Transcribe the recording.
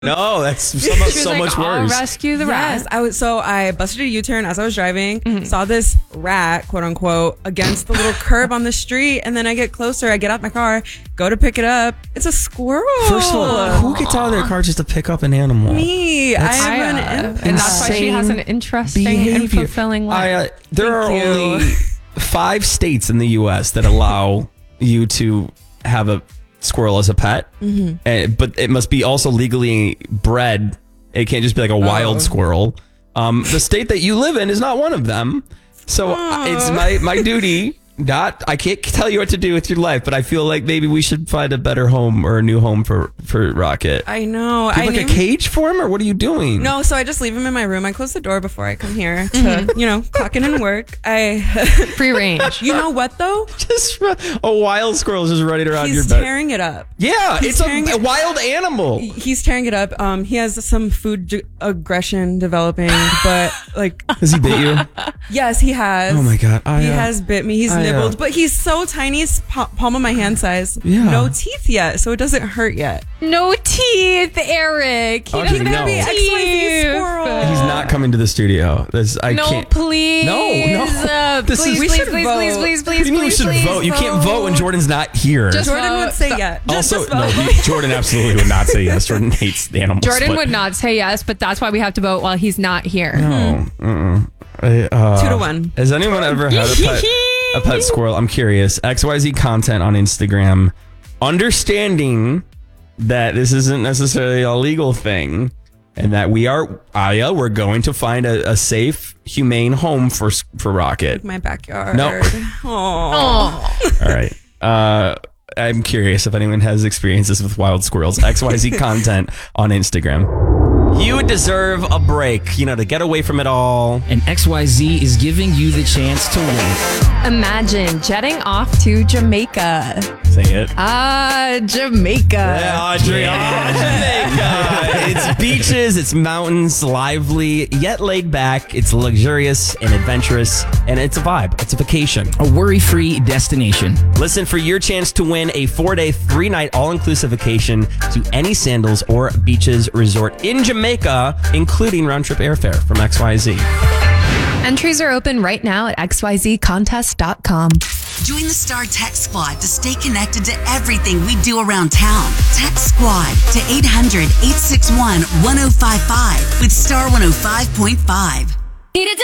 No, that's so much I'll worse. rescue the rat. Yes, I busted a U-turn as I was driving, saw this rat, quote unquote, against the little curb on the street, and then I get closer, I get out my car, go to pick it up. It's a squirrel. First of all, who gets out of their car just to pick up an animal? Me. I am an and that's why she has an interesting and fulfilling life. There are only 5 states in the U.S. that allow you to have a squirrel as a pet, but it must be also legally bred. It can't just be like a wild squirrel. The state that you live in is not one of them, so it's my duty. I can't tell you what to do with your life, but I feel like maybe we should find a better home or a new home for Rocket. I know. Do you have like a cage for him, or what are you doing? No, so I just leave him in my room. I close the door before I come here to, clock in and work. Free range. You know what though? Just a wild squirrel just running around your He's bed. tearing it up. Yeah, it's a wild animal. He's tearing it up. He has some food aggression developing, but like, has he bit you? Yes, he has. Oh my god, he has bit me. He's nibbled, but he's so tiny. He's palm of my hand size. Yeah. No teeth yet, so it doesn't hurt yet. No teeth, Eric. He doesn't have be teeth. XYZ squirrel. He's not coming to the studio. I can't. Please. No. Please, we please, should please, vote. please, please, What do please, you mean we should please vote? You can't vote when Jordan's not here. Just Jordan vote. would say yes. Also, just no, vote. Jordan absolutely would not say yes. Jordan hates the animals. Jordan would not say yes, but that's why we have to vote while he's not here. No. 2-1. Has anyone ever had a pet squirrel? I'm curious. XYZ content on Instagram. Understanding that this isn't necessarily a legal thing, and that we're going to find a safe, humane home for Rocket. My backyard. No. Oh. All right. I'm curious if anyone has experiences with wild squirrels. XYZ content on Instagram. You deserve a break, to get away from it all. And XYZ is giving you the chance to win. Imagine jetting off to Jamaica. Say it. Jamaica. Jamaica. It's beaches, it's mountains, lively, yet laid back. It's luxurious and adventurous, and it's a vibe. It's a vacation. A worry-free destination. Listen for your chance to win a 4-day, 3-night all-inclusive vacation to any Sandals or Beaches resort in Jamaica, including round-trip airfare from XYZ. Entries are open right now at xyzcontest.com. Join the Star Text Squad to stay connected to everything we do around town. Text Squad to 800-861-1055 with Star 105.5.